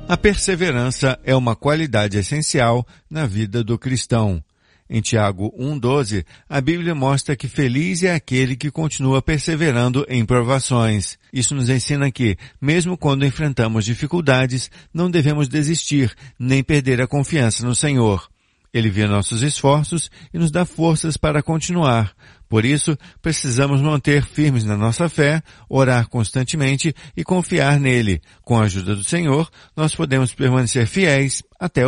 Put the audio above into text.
A perseverança é uma qualidade essencial na vida do cristão. Em Tiago 1,12, a Bíblia mostra que feliz é aquele que continua perseverando em provações. Isso nos ensina que, mesmo quando enfrentamos dificuldades, não devemos desistir, nem perder a confiança no Senhor. Ele vê nossos esforços e nos dá forças para continuar. Por isso, precisamos manter firmes na nossa fé, orar constantemente e confiar nele. Com a ajuda do Senhor, nós podemos permanecer fiéis até